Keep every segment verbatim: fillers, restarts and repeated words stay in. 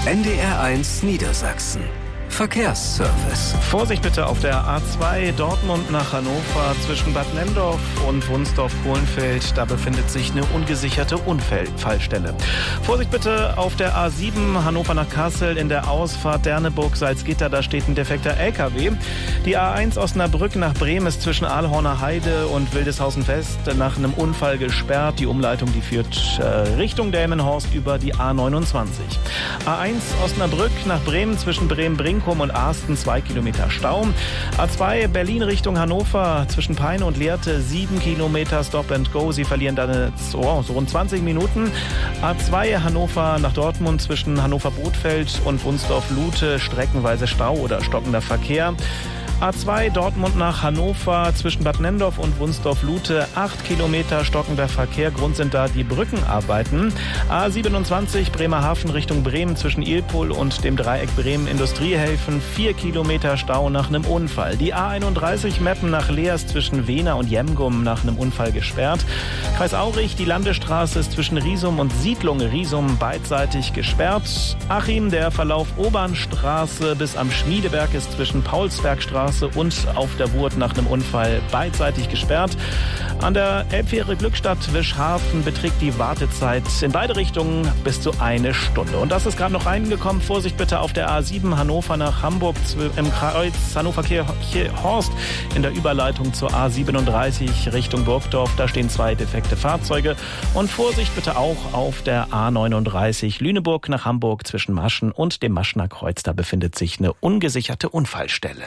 N D R eins Niedersachsen. Verkehrsservice. Vorsicht bitte auf der A zwei Dortmund nach Hannover zwischen Bad Nenndorf und Wunsdorf-Kohlenfeld. Da befindet sich eine ungesicherte Unfallstelle. Vorsicht bitte auf der A sieben Hannover nach Kassel in der Ausfahrt Derneburg-Salzgitter. Da steht ein defekter L K W. Die A eins Osnabrück nach Bremen ist zwischen Aalhorner Heide und Wildeshausen West nach einem Unfall gesperrt. Die Umleitung, die führt äh, Richtung Delmenhorst über die A neunundzwanzig. A eins Osnabrück nach Bremen zwischen Bremen-Brinkum und Arsten, zwei Kilometer Stau. A zwei Berlin Richtung Hannover zwischen Peine und Lehrte, sieben Kilometer Stop and Go. Sie verlieren dann oh, so rund zwanzig Minuten. A zwei Hannover nach Dortmund zwischen Hannover-Bothfeld und Wunsdorf-Lute, streckenweise Stau oder stockender Verkehr. A zwei Dortmund nach Hannover zwischen Bad Nenndorf und Wunsdorf-Lute, acht Kilometer stockender Verkehr. Grund sind da die Brückenarbeiten. A siebenundzwanzig Bremerhaven Richtung Bremen zwischen Ilpol und dem Dreieck Bremen-Industriehäfen, vier Kilometer Stau nach einem Unfall. Die A einunddreißig Meppen nach Leers zwischen Wehner und Jemgum nach einem Unfall gesperrt. Kreis Aurich, die Landesstraße ist zwischen Riesum und Siedlung Riesum beidseitig gesperrt. Achim, der Verlauf Obernstraße bis am Schmiedeberg ist zwischen Paulsbergstraße und auf der Wurt nach einem Unfall beidseitig gesperrt. An der Elbfähre Glückstadt-Wischhafen beträgt die Wartezeit in beide Richtungen bis zu eine Stunde. Und das ist gerade noch reingekommen. Vorsicht bitte auf der A sieben Hannover nach Hamburg im Kreuz Hannover-Horst in der Überleitung zur A siebenunddreißig Richtung Burgdorf. Da stehen zwei defekte Fahrzeuge. Und Vorsicht bitte auch auf der A neununddreißig Lüneburg nach Hamburg zwischen Maschen und dem Maschener Kreuz. Da befindet sich eine ungesicherte Unfallstelle.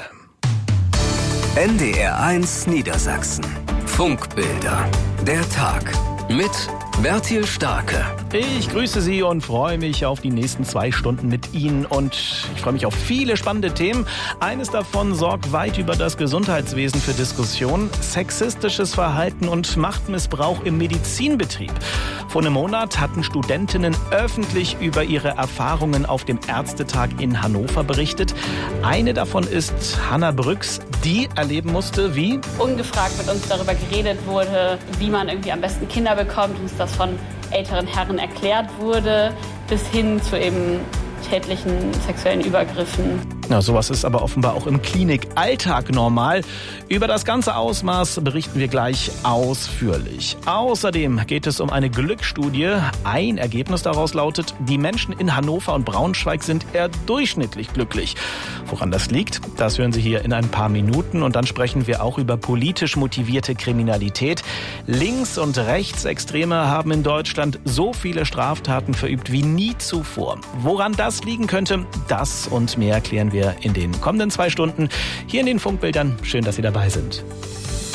N D R eins Niedersachsen. Funkbilder. Der Tag. Mit Bertil Starke. Ich grüße Sie und freue mich auf die nächsten zwei Stunden mit Ihnen. Und ich freue mich auf viele spannende Themen. Eines davon sorgt weit über das Gesundheitswesen für Diskussionen. Sexistisches Verhalten und Machtmissbrauch im Medizinbetrieb. Vor einem Monat hatten Studentinnen öffentlich über ihre Erfahrungen auf dem Ärztetag in Hannover berichtet. Eine davon ist Hanna Brüx, die erleben musste, wie ungefragt mit uns darüber geredet wurde, wie man irgendwie am besten Kinder bekommt, uns das von älteren Herren erklärt wurde, bis hin zu eben tätlichen sexuellen Übergriffen. Ja, sowas ist aber offenbar auch im Klinikalltag normal. Über das ganze Ausmaß berichten wir gleich ausführlich. Außerdem geht es um eine Glücksstudie. Ein Ergebnis daraus lautet, die Menschen in Hannover und Braunschweig sind eher durchschnittlich glücklich. Woran das liegt, das hören Sie hier in ein paar Minuten. Und dann sprechen wir auch über politisch motivierte Kriminalität. Links- und Rechtsextreme haben in Deutschland so viele Straftaten verübt wie nie zuvor. Woran das liegen könnte, das und mehr klären wir in den kommenden zwei Stunden hier in den Funkbildern. Schön, dass Sie dabei sind.